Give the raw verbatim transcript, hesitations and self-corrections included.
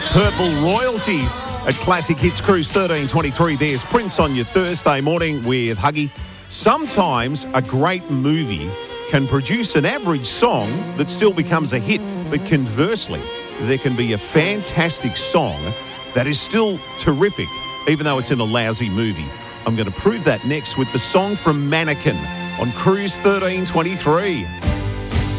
Purple Royalty at Classic Hits Cruise thirteen twenty-three. There's Prince on your Thursday morning with Huggy. Sometimes a great movie can produce an average song that still becomes a hit, but conversely, there can be a fantastic song that is still terrific, even though it's in a lousy movie. I'm going to prove that next with the song from Mannequin on Cruise thirteen twenty-three.